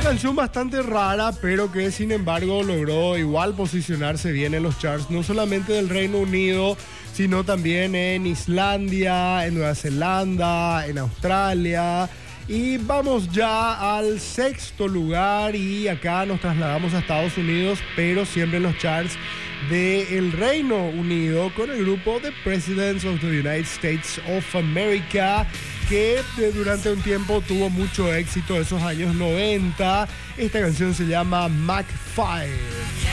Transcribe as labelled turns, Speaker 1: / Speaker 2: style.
Speaker 1: canción bastante rara, pero que sin embargo logró igual posicionarse bien en los charts, no solamente del Reino Unido, sino también en Islandia, en Nueva Zelanda, en Australia. Y vamos ya al sexto lugar y acá nos trasladamos a Estados Unidos, pero siempre en los charts del Reino Unido con el grupo The Presidents of the United States of America, que durante un tiempo tuvo mucho éxito en esos años 90. Esta canción se llama McFire.